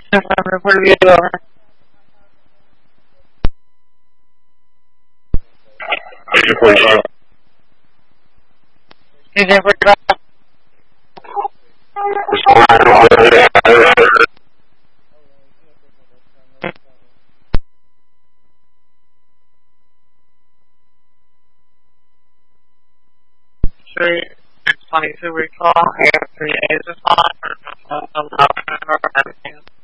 Report review over. Agent 45. Agent 45. Street, 22 recall, I have 3 A's respond for everything.